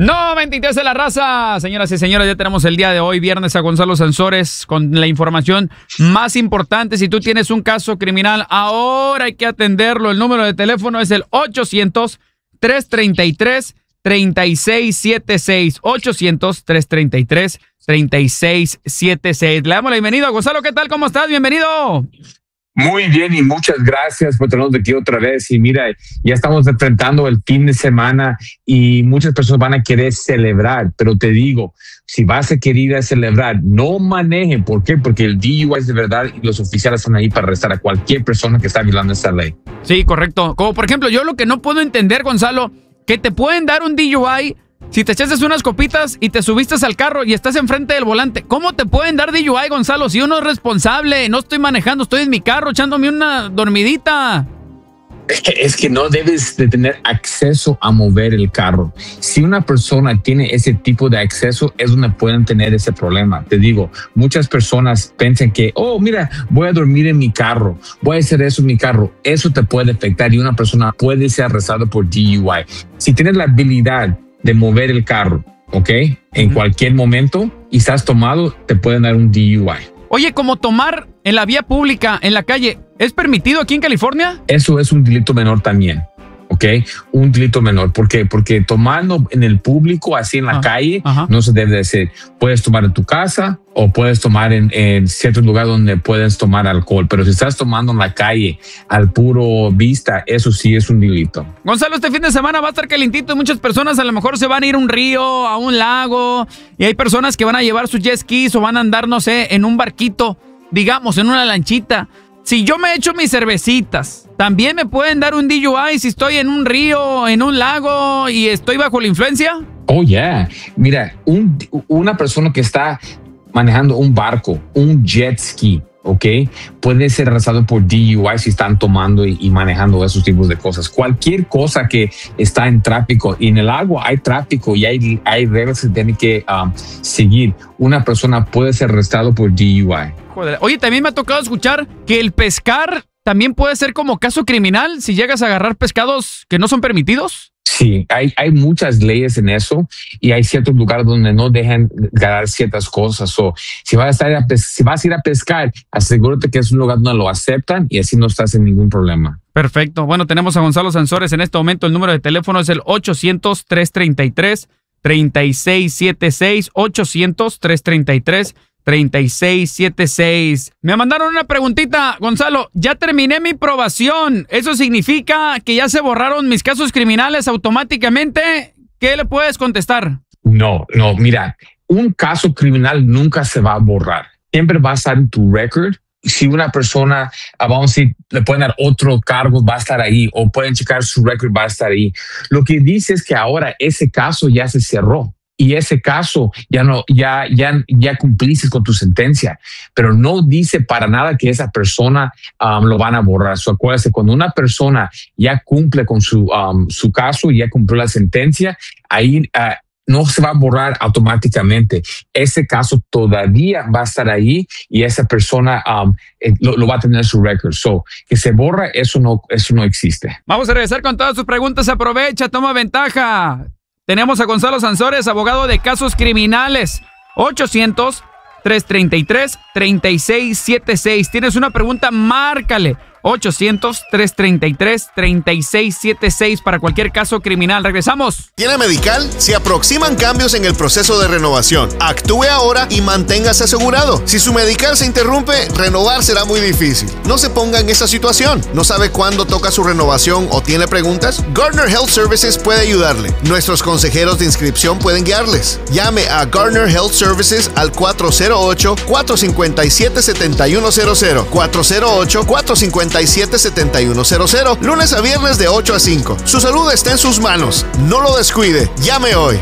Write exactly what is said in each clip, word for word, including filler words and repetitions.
noventa y tres de la raza. Señoras y señores, ya tenemos el día de hoy, viernes, a Gonzalo Sansores con la información más importante. Si tú tienes un caso criminal, ahora hay que atenderlo. El número de teléfono es el ochocientos, tres treinta y tres, treinta y seis setenta y seis. ochocientos, tres treinta y tres, treinta y seis setenta y seis. Le damos la bienvenida a Gonzalo. ¿Qué tal? ¿Cómo estás? Bienvenido. Muy bien y muchas gracias por tenernos aquí otra vez. Y mira, ya estamos enfrentando el fin de semana y muchas personas van a querer celebrar, pero te digo, si vas a querer celebrar, no manejen. ¿Por qué? Porque el D U I es de verdad y los oficiales están ahí para arrestar a cualquier persona que está violando esta ley. Sí, correcto. Como por ejemplo, yo lo que no puedo entender, Gonzalo, que te pueden dar un D U I si te echaste unas copitas y te subiste al carro y estás enfrente del volante. ¿Cómo te pueden dar D U I, Gonzalo? Si uno es responsable, no estoy manejando, estoy en mi carro echándome una dormidita. Es que, es que no debes de tener acceso a mover el carro. Si una persona tiene ese tipo de acceso, es donde pueden tener ese problema. Te digo, muchas personas piensan que, oh, mira, voy a dormir en mi carro, voy a hacer eso en mi carro. Eso te puede afectar y una persona puede ser arrestada por D U I. Si tienes la habilidad de mover el carro, ¿ok? En uh-huh. cualquier momento y estás tomado, te pueden dar un D U I. Oye, ¿como tomar en la vía pública, en la calle, es permitido aquí en California? Eso es un delito menor también, ¿ok? Un delito menor. ¿Por qué? Porque tomando en el público, así en la uh-huh. calle, uh-huh. no se debe de hacer. Puedes tomar en tu casa o puedes tomar en, en ciertos lugares donde puedes tomar alcohol. Pero si estás tomando en la calle al puro vista, eso sí es un delito. Gonzalo, este fin de semana va a estar calentito y muchas personas a lo mejor se van a ir a un río, a un lago, y hay personas que van a llevar sus jet skis o van a andar, no sé, en un barquito, digamos, en una lanchita. Si yo me echo mis cervecitas, ¿también me pueden dar un D U I si estoy en un río, en un lago y estoy bajo la influencia? Oh, yeah. Mira, un, una persona que está manejando un barco, un jet ski, ¿ok? Puede ser arrestado por D U I si están tomando y, y manejando esos tipos de cosas. Cualquier cosa que está en tráfico, y en el agua hay tráfico y hay, hay reglas que tienen que um, seguir. Una persona puede ser arrestado por D U I. Joder. Oye, también me ha tocado escuchar que el pescar también puede ser como caso criminal si llegas a agarrar pescados que no son permitidos. Sí, hay, hay muchas leyes en eso y hay ciertos lugares donde no dejan ganar ciertas cosas. O si vas a estar a pes- si vas a ir a pescar, asegúrate que es un lugar donde lo aceptan y así no estás en ningún problema. Perfecto. Bueno, tenemos a Gonzalo Sansores en este momento. El número de teléfono es el ochocientos, tres treinta y tres, treinta y seis setenta y seis. ochocientos, tres treinta y tres, treinta y seis setenta y seis. Me mandaron una preguntita, Gonzalo. Ya terminé mi probación. ¿Eso significa que ya se borraron mis casos criminales automáticamente? ¿Qué le puedes contestar? No, no, mira, un caso criminal nunca se va a borrar. Siempre va a estar en tu record. Si una persona, vamos a decir, le pueden dar otro cargo, va a estar ahí, o pueden checar su record, va a estar ahí. Lo que dice es que ahora ese caso ya se cerró. Y ese caso ya no, ya, ya, ya cumpliste con tu sentencia, pero no dice para nada que esa persona um, lo van a borrar. So, acuérdate, cuando una persona ya cumple con su, um, su caso, ya cumplió la sentencia, ahí uh, no se va a borrar automáticamente. Ese caso todavía va a estar ahí y esa persona um, lo, lo va a tener en su record. So, que se borra, eso no, eso no existe. Vamos a regresar con todas sus preguntas. Aprovecha, toma ventaja. Tenemos a Gonzalo Sansores, abogado de casos criminales. ochocientos, tres treinta y tres, treinta y seis setenta y seis. ¿Tienes una pregunta? Márcale. ochocientos, tres treinta y tres, treinta y seis setenta y seis para cualquier caso criminal. Regresamos. ¿Tiene Medical? Se aproximan cambios en el proceso de renovación. Actúe ahora y manténgase asegurado. Si su Medical se interrumpe, renovar será muy difícil. No se ponga en esa situación. ¿No sabe cuándo toca su renovación o tiene preguntas? Gardner Health Services puede ayudarle. Nuestros consejeros de inscripción pueden guiarles. Llame a Gardner Health Services al cuatro cero ocho, cuatro cinco siete, siete uno cero cero. cuatro cero ocho, cuatro cinco siete, siete uno cero cero, lunes a viernes de ocho a cinco. Su salud está en sus manos. No lo descuide. Llame hoy.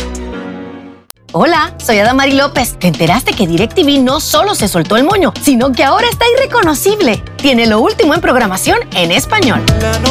Hola, soy Adamari López. ¿Te enteraste que DirecTV no solo se soltó el moño, sino que ahora está irreconocible? Tiene lo último en programación en español.